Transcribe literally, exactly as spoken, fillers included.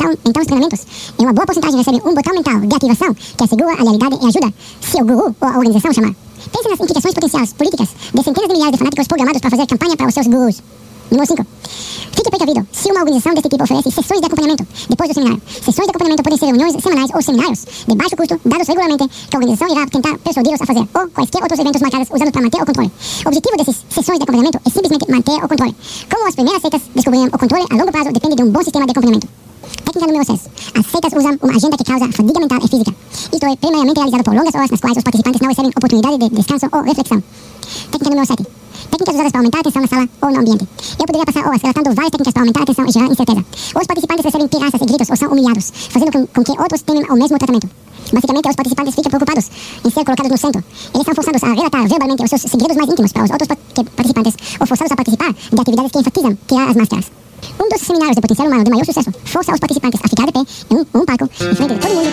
Então, então os treinamentos, em uma boa porcentagem recebem um botão mental de ativação que assegura a lealidade e ajuda seu guru ou a organização a chamar. Pense nas implicações potenciais políticas de centenas de milhares de fanáticos programados para fazer campanha para os seus gurus. Número cinco. Fique precavido se uma organização desse tipo oferece sessões de acompanhamento depois do seminário. Sessões de acompanhamento podem ser reuniões semanais ou seminários de baixo custo, dados regularmente, que a organização irá tentar persuadi-los a fazer, ou quaisquer outros eventos marcados usando para manter o controle. O objetivo dessas sessões de acompanhamento é simplesmente manter o controle. Como as primeiras seitas descobriram, o controle a longo prazo depende de um bom sistema de acompanhamento. Técnica número seis. As seitas usam uma agenda que causa fadiga mental e física. Isto é primariamente realizado por longas horas nas quais os participantes não recebem oportunidade de descanso ou reflexão. Técnica número sete. Técnicas usadas para aumentar a atenção na sala ou no ambiente. Eu poderia passar horas relatando várias técnicas para aumentar a atenção e gerar incerteza. Os participantes recebem pirraças e gritos ou são humilhados, fazendo com, com que outros tenham o mesmo tratamento. Basicamente, os participantes ficam preocupados em ser colocados no centro. Eles são forçados a relatar verbalmente os seus segredos mais íntimos para os outros participantes ou forçados a participar de atividades que enfatizam tirar as máscaras. Um dos seminários de potencial humano de maior sucesso força os participantes a ficar de pé em um, um palco em frente de todo mundo.